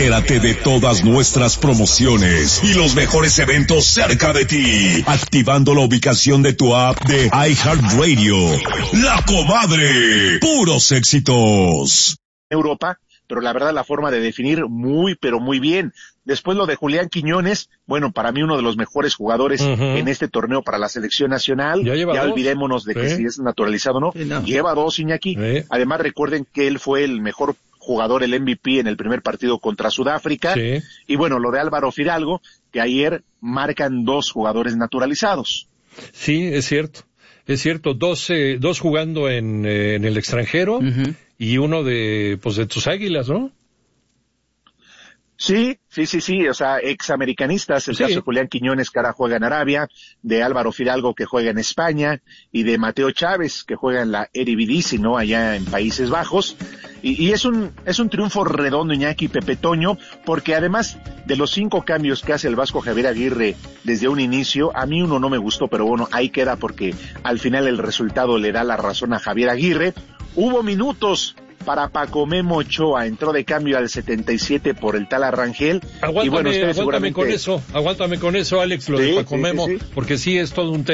Entérate de todas nuestras promociones y los mejores eventos cerca de ti, activando la ubicación de tu app de iHeartRadio. La Comadre, puros éxitos. Europa, pero la verdad la forma de definir muy, pero muy bien. Después lo de Julián Quiñones, bueno, para mí uno de los mejores jugadores en este torneo para la selección nacional. Ya olvidémonos de que si es naturalizado o no. Lleva 2, Iñaki. Además recuerden que él fue el mejor jugador, el MVP en el primer partido contra Sudáfrica. Y bueno, lo de Álvaro Fidalgo, que ayer marcan 2 jugadores naturalizados. Sí, es cierto. Es cierto, dos jugando en el extranjero y uno de tus Águilas, ¿no? Sí, o sea, examericanistas, el caso de Julián Quiñones, que ahora juega en Arabia, de Álvaro Fidalgo, que juega en España, y de Mateo Chávez, que juega en la Eredivisie, ¿no?, allá en Países Bajos, y es un triunfo redondo, Iñaki, Pepe Toño, porque además de los 5 cambios que hace el Vasco Javier Aguirre desde un inicio, a mí uno no me gustó, pero bueno, ahí queda porque al final el resultado le da la razón a Javier Aguirre. Hubo minutos para Paco Memo Ochoa, entró de cambio al 77 por el tal Arrangel. Aguántame con eso, Alex, lo de Paco Memo, porque sí es todo un tema.